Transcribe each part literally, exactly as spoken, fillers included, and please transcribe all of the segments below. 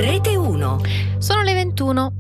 Rete uno. Sono le ventuno.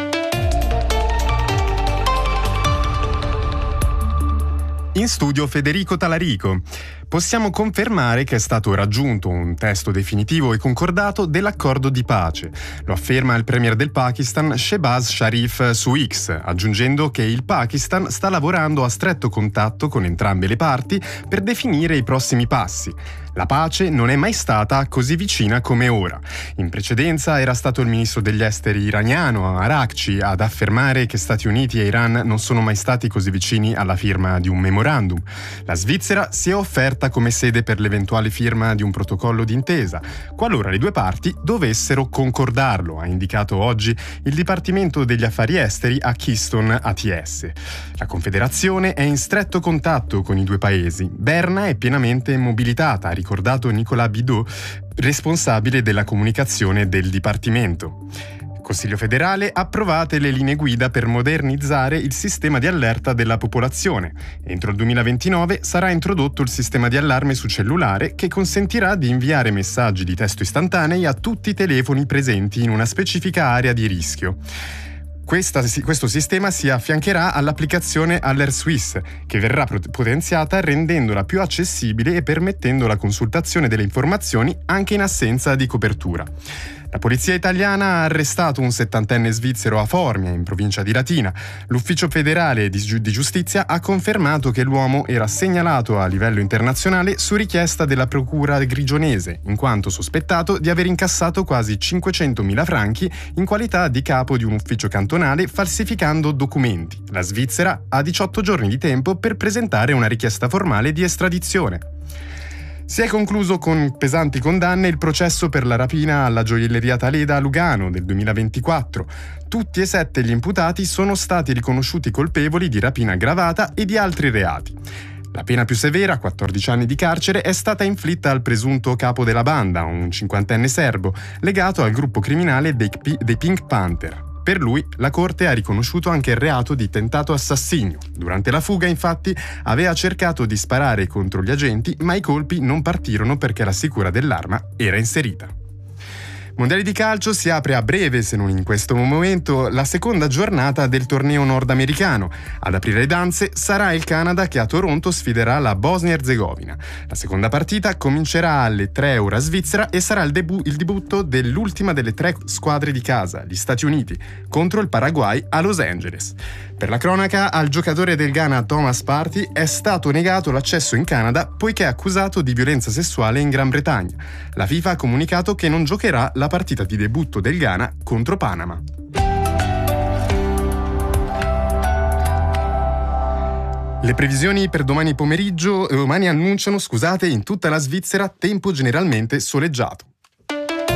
In studio Federico Talarico. Possiamo confermare che è stato raggiunto un testo definitivo e concordato dell'accordo di pace. Lo afferma il premier del Pakistan Shehbaz Sharif su X, aggiungendo che il Pakistan sta lavorando a stretto contatto con entrambe le parti per definire i prossimi passi. La pace non è mai stata così vicina come ora. In precedenza era stato il ministro degli esteri iraniano Arakci ad affermare che Stati Uniti e Iran non sono mai stati così vicini alla firma di un memorandum. La Svizzera si è offerta come sede per l'eventuale firma di un protocollo d'intesa, qualora le due parti dovessero concordarlo, ha indicato oggi il Dipartimento degli Affari Esteri a Keystone A T S. La Confederazione è in stretto contatto con i due paesi. Berna è pienamente mobilitata, ha ricordato Nicolas Bidot, responsabile della comunicazione del Dipartimento. Consiglio federale, approvate le linee guida per modernizzare il sistema di allerta della popolazione. Entro il duemilaventinove sarà introdotto il sistema di allarme su cellulare che consentirà di inviare messaggi di testo istantanei a tutti i telefoni presenti in una specifica area di rischio. Questa, questo sistema si affiancherà all'applicazione AlertSwiss, che verrà potenziata rendendola più accessibile e permettendo la consultazione delle informazioni anche in assenza di copertura. La polizia italiana ha arrestato un settantenne svizzero a Formia, in provincia di Latina. L'ufficio federale di giustizia ha confermato che l'uomo era segnalato a livello internazionale su richiesta della procura grigionese, in quanto sospettato di aver incassato quasi cinquecentomila franchi in qualità di capo di un ufficio cantonale falsificando documenti. La Svizzera ha diciotto giorni di tempo per presentare una richiesta formale di estradizione. Si è concluso con pesanti condanne il processo per la rapina alla gioielleria Taleda a Lugano del duemilaventiquattro. Tutti e sette gli imputati sono stati riconosciuti colpevoli di rapina aggravata e di altri reati. La pena più severa, quattordici anni di carcere, è stata inflitta al presunto capo della banda, un cinquantenne serbo, legato al gruppo criminale dei, P- dei Pink Panther. Per lui, la Corte ha riconosciuto anche il reato di tentato assassinio. Durante la fuga, infatti, aveva cercato di sparare contro gli agenti, ma i colpi non partirono perché la sicura dell'arma era inserita. Mondiali di calcio, si apre a breve, se non in questo momento, la seconda giornata del torneo nordamericano. Ad aprire le danze sarà il Canada che a Toronto sfiderà la Bosnia-Erzegovina. La seconda partita comincerà alle tre ora svizzera e sarà il, debu- il debutto dell'ultima delle tre squadre di casa, gli Stati Uniti, contro il Paraguay a Los Angeles. Per la cronaca, al giocatore del Ghana Thomas Partey è stato negato l'accesso in Canada poiché accusato di violenza sessuale in Gran Bretagna. La FIFA ha comunicato che non giocherà la partita di debutto del Ghana contro Panama. Le previsioni per domani pomeriggio, domani annunciano, scusate, in tutta la Svizzera tempo generalmente soleggiato.